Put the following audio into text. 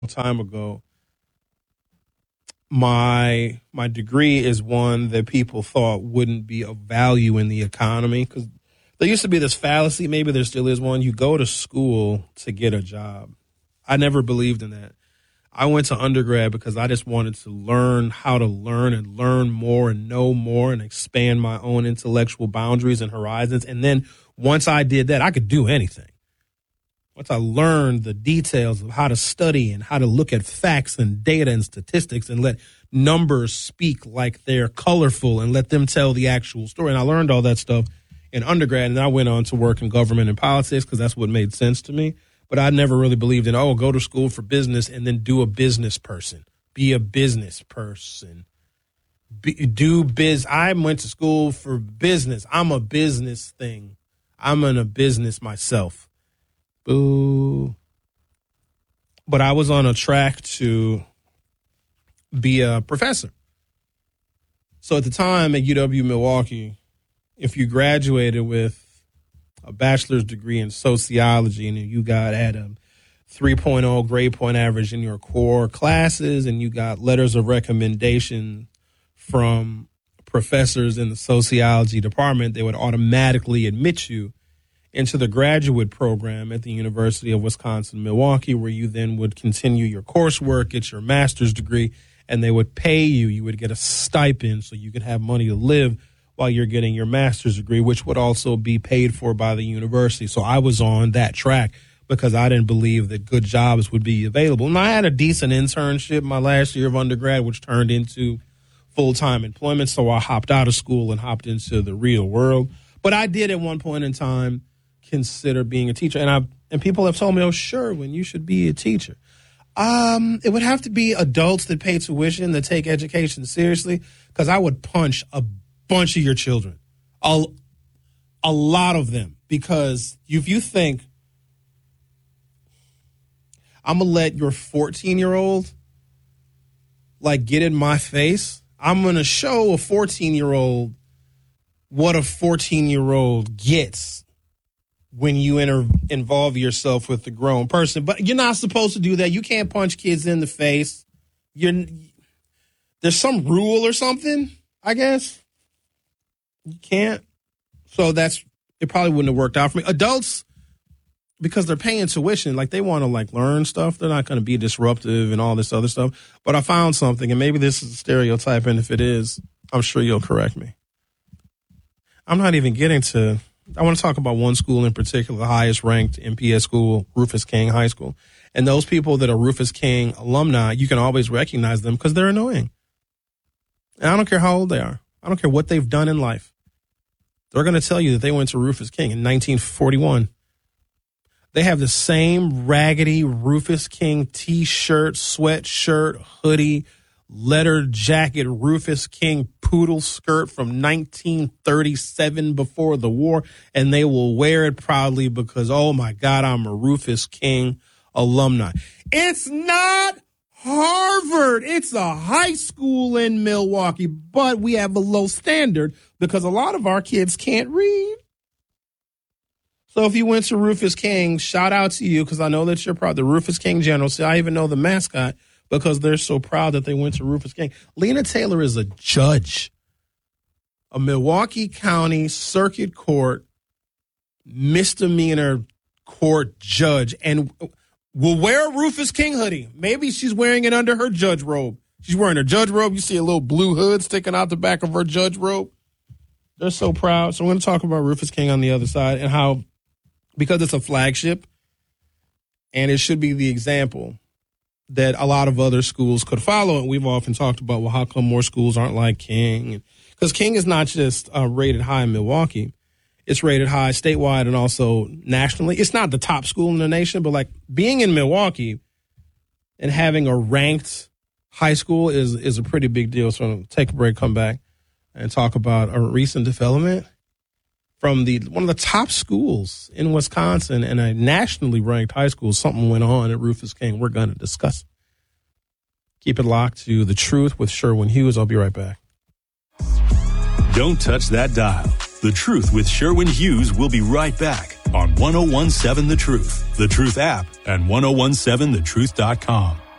time ago, my degree is one that people thought wouldn't be of value in the economy, because there used to be this fallacy, maybe there still is one, you go to school to get a job. I never believed in that. I went to undergrad because I just wanted to learn how to learn and learn more and know more and expand my own intellectual boundaries and horizons. And then once I did that, I could do anything. Once I learned the details of how to study and how to look at facts and data and statistics and let numbers speak like they're colorful and let them tell the actual story. And I learned all that stuff in undergrad, and I went on to work in government and politics because that's what made sense to me. But I never really believed in, go to school for business and then do a business person. Be a business person. I went to school for business. I'm a business thing. I'm in a business myself. Boo. But I was on a track to be a professor. So at the time at UW-Milwaukee, if you graduated with a bachelor's degree in sociology and you had a 3.0 grade point average in your core classes and you got letters of recommendation from professors in the sociology department, they would automatically admit you into the graduate program at the University of Wisconsin-Milwaukee, where you then would continue your coursework, get your master's degree, and they would pay you. You would get a stipend so you could have money to live while you're getting your master's degree, which would also be paid for by the university. So I was on that track because I didn't believe that good jobs would be available. And I had a decent internship my last year of undergrad, which turned into full-time employment. So I hopped out of school and hopped into the real world. But I did at one point in time consider being a teacher. And people have told me, Sherwin, you should be a teacher. It would have to be adults that pay tuition, that take education seriously, because I would punch a bunch of your children, a lot of them, because if you think I'm going to let your 14-year-old get in my face, I'm going to show a 14-year-old what a 14-year-old gets when you involve yourself with a grown person. But you're not supposed to do that. You can't punch kids in the face. There's some rule or something, I guess. You can't. So it probably wouldn't have worked out for me. Adults, because they're paying tuition, they want to learn stuff. They're not going to be disruptive and all this other stuff. But I found something, and maybe this is a stereotype, and if it is, I'm sure you'll correct me. I'm not even getting to... I want to talk about one school in particular, the highest ranked MPS school, Rufus King High School. And those people that are Rufus King alumni, you can always recognize them because they're annoying. And I don't care how old they are. I don't care what they've done in life. They're going to tell you that they went to Rufus King in 1941. They have the same raggedy Rufus King T-shirt, sweatshirt, hoodie, leather jacket, Rufus King poodle skirt from 1937 before the war, and they will wear it proudly because, oh my God, I'm a Rufus King alumni. It's not Harvard. It's a high school in Milwaukee, but we have a low standard because a lot of our kids can't read. So if you went to Rufus King, shout out to you, because I know that you're proud. The Rufus King General, see, I even know the mascot, because they're so proud that they went to Rufus King. Lena Taylor is a judge, a Milwaukee County Circuit Court misdemeanor court judge, and will wear a Rufus King hoodie. Maybe she's wearing it under her judge robe. She's wearing her judge robe. You see a little blue hood sticking out the back of her judge robe. They're so proud. So we're going to talk about Rufus King on the other side and how, because it's a flagship and it should be the example that a lot of other schools could follow. And we've often talked about, well, how come more schools aren't like King? Because King is not just rated high in Milwaukee. It's rated high statewide and also nationally. It's not the top school in the nation, but being in Milwaukee and having a ranked high school is a pretty big deal. So I'll take a break, come back, and talk about a recent development from one of the top schools in Wisconsin and a nationally ranked high school. Something went on at Rufus King. We're going to discuss. Keep it locked to The Truth with Sherwin Hughes. I'll be right back. Don't touch that dial. The Truth with Sherwin Hughes will be right back on 1017 The Truth, The Truth app, and 1017thetruth.com.